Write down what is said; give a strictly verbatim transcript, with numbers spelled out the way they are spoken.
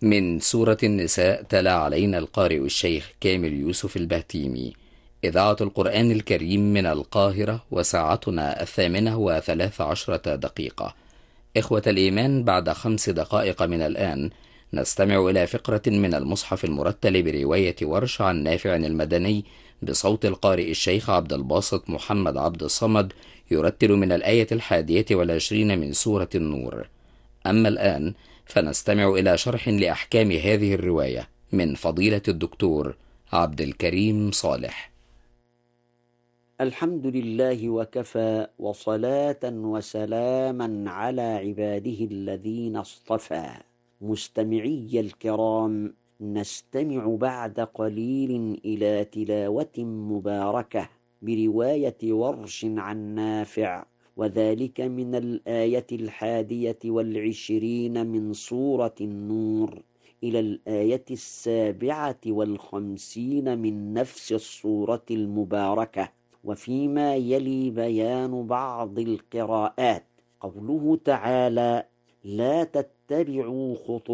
من سورة النساء تلا علينا القارئ الشيخ كامل يوسف البهتيمي. إذاعة القرآن الكريم من القاهرة، وساعتنا الثامنة وثلاث عشرة دقيقة. إخوة الإيمان، بعد خمس دقائق من الآن نستمع إلى فقرة من المصحف المرتل برواية ورش عن نافع المدني بصوت القارئ الشيخ عبد الباسط محمد عبد الصمد، يرتل من الآية الحادية والعشرين من سورة النور. أما الآن فنستمع إلى شرح لأحكام هذه الرواية من فضيلة الدكتور عبد الكريم صالح. الحمد لله وكفى، وصلاة وسلاما على عباده الذين اصطفى. مستمعي الكرام، نستمع بعد قليل إلى تلاوة مباركة برواية ورش عن نافع، وذلك من الآية الحادية والعشرين من سورة النور إلى الآية السابعة والخمسين من نفس السورة المباركة. وفيما يلي بيان بعض القراءات. قوله تعالى: لا تتبعوا خطوات